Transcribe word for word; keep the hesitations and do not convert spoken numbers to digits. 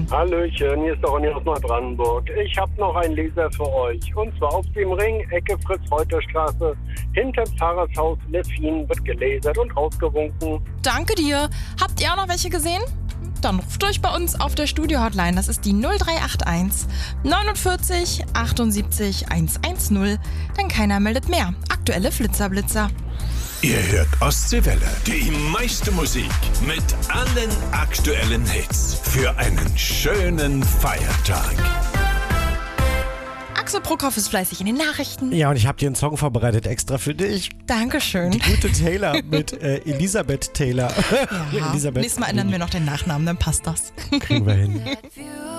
Hallöchen, hier ist der Ronny aus Neubrandenburg. Ich habe noch einen Leser für euch. Und zwar auf dem Ring, Ecke Fritz-Reuter-Straße, hinter dem Pfarrershaus Leffin wird gelasert und rausgewunken. Danke dir. Habt ihr auch noch welche gesehen? Dann ruft euch bei uns auf der Studio-Hotline. Das ist die null drei acht eins neunundvierzig achtundsiebzig hundertzehn. Denn keiner meldet mehr. Aktuelle Flitzerblitzer. Ihr hört Ostseewelle. Die meiste Musik mit allen aktuellen Hits für einen schönen Feiertag. Axel Bruckhoff ist fleißig in den Nachrichten. Ja, und ich habe dir einen Song vorbereitet, extra für dich. Dankeschön. Die gute Taylor mit äh, Elisabeth Taylor. Ja, Elisabeth. nächstes Mal ändern wir noch den Nachnamen, dann passt das. Kriegen wir hin.